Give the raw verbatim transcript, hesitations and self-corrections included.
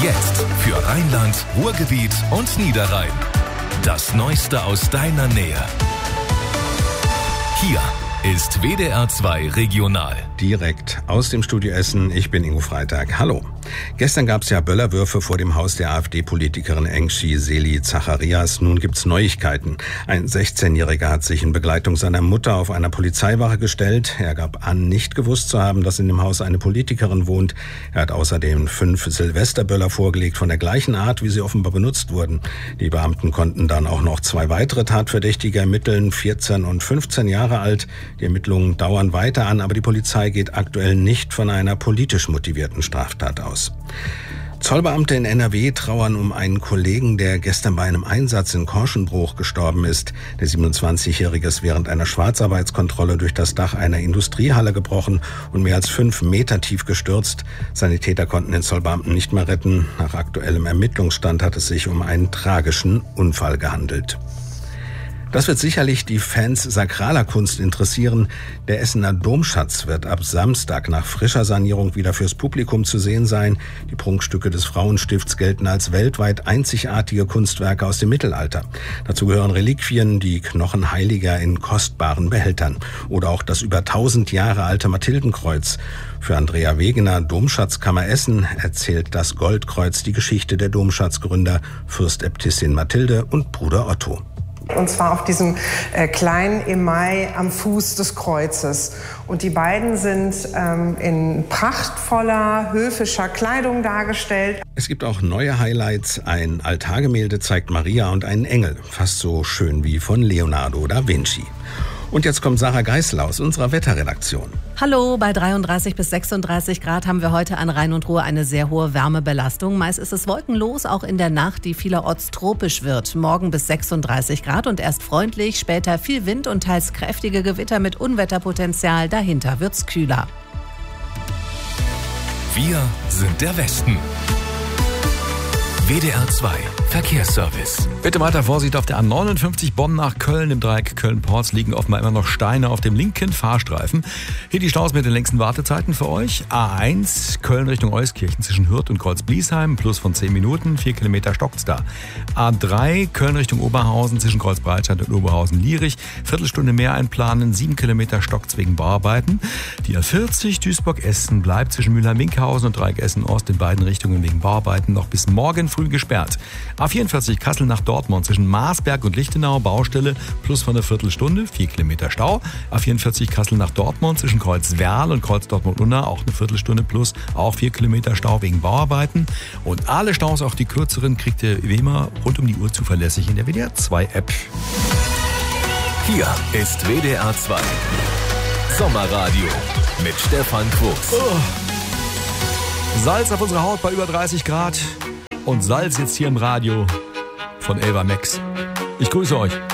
Jetzt für Rheinland, Ruhrgebiet und Niederrhein. Das Neueste aus deiner Nähe. Hier ist W D R zwei Regional. Direkt aus dem Studio Essen, ich bin Ingo Freitag. Hallo. Gestern gab es ja Böllerwürfe vor dem Haus der AfD-Politikerin Engşi Seli Zacharias. Nun gibt's Neuigkeiten. Ein sechzehnjähriger hat sich in Begleitung seiner Mutter auf einer Polizeiwache gestellt. Er gab an, nicht gewusst zu haben, dass in dem Haus eine Politikerin wohnt. Er hat außerdem fünf Silvesterböller vorgelegt, von der gleichen Art, wie sie offenbar benutzt wurden. Die Beamten konnten dann auch noch zwei weitere Tatverdächtige ermitteln, vierzehn und fünfzehn Jahre alt. Die Ermittlungen dauern weiter an, aber die Polizei geht aktuell nicht von einer politisch motivierten Straftat aus. Zollbeamte in N R W trauern um einen Kollegen, der gestern bei einem Einsatz in Korschenbruch gestorben ist. Der siebenundzwanzigjährige ist während einer Schwarzarbeitskontrolle durch das Dach einer Industriehalle gebrochen und mehr als fünf Meter tief gestürzt. Sanitäter konnten den Zollbeamten nicht mehr retten. Nach aktuellem Ermittlungsstand hat es sich um einen tragischen Unfall gehandelt. Das wird sicherlich die Fans sakraler Kunst interessieren. Der Essener Domschatz wird ab Samstag nach frischer Sanierung wieder fürs Publikum zu sehen sein. Die Prunkstücke des Frauenstifts gelten als weltweit einzigartige Kunstwerke aus dem Mittelalter. Dazu gehören Reliquien, die Knochen Heiliger in kostbaren Behältern oder auch das über tausend Jahre alte Mathildenkreuz. Für Andrea Wegener, Domschatzkammer Essen, erzählt das Goldkreuz die Geschichte der Domschatzgründer Fürstäbtissin Mathilde und Bruder Otto. Und zwar auf diesem äh, kleinen Email am Fuß des Kreuzes. Und die beiden sind ähm, in prachtvoller, höfischer Kleidung dargestellt. Es gibt auch neue Highlights. Ein Altargemälde zeigt Maria und einen Engel. Fast so schön wie von Leonardo da Vinci. Und jetzt kommt Sarah Geißler aus unserer Wetterredaktion. Hallo, bei dreiunddreißig bis sechsunddreißig Grad haben wir heute an Rhein und Ruhr eine sehr hohe Wärmebelastung. Meist ist es wolkenlos, auch in der Nacht, die vielerorts tropisch wird. Morgen bis sechsunddreißig Grad und erst freundlich, später viel Wind und teils kräftige Gewitter mit Unwetterpotenzial. Dahinter wird's kühler. Wir sind der Westen. W D R zwei Verkehrsservice. Bitte weiter Vorsicht auf der A neunundfünfzig Bonn nach Köln. Im Dreieck Köln-Porz liegen offenbar immer noch Steine auf dem linken Fahrstreifen. Hier die Staus mit den längsten Wartezeiten für euch. A eins Köln Richtung Euskirchen zwischen Hürth und Kreuzbliesheim. Plus von zehn Minuten. vier Kilometer stockt's da. A drei Köln Richtung Oberhausen zwischen Kreuzbreitscheid und Oberhausen-Lierich. Viertelstunde mehr einplanen. sieben Kilometer stockt's wegen Bauarbeiten. Die A vierzig Duisburg-Essen bleibt zwischen Mülheim-Minkhausen und Dreieck Essen-Ost in beiden Richtungen wegen Bauarbeiten noch bis morgen früh gesperrt. A vierundvierzig Kassel nach Dortmund zwischen Marsberg und Lichtenau, Baustelle, plus von einer Viertelstunde, vier Kilometer Stau. A vierundvierzig Kassel nach Dortmund zwischen Kreuzwerl und Kreuz Dortmund-Unna, auch eine Viertelstunde plus, auch vier Kilometer Stau wegen Bauarbeiten. Und alle Staus, auch die kürzeren, kriegt ihr wie immer rund um die Uhr zuverlässig in der W D R zwei App. Hier ist W D R zwei Sommerradio mit Stefan Quos. Oh. Salz auf unserer Haut bei über dreißig Grad. Und Salz jetzt hier im Radio von Elva Max. Ich grüße euch.